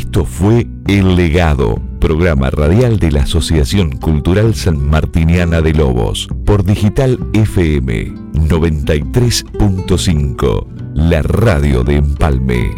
Esto fue El Legado, programa radial de la Asociación Cultural Sanmartiniana de Lobos, por Digital FM 93.5, la radio de Empalme.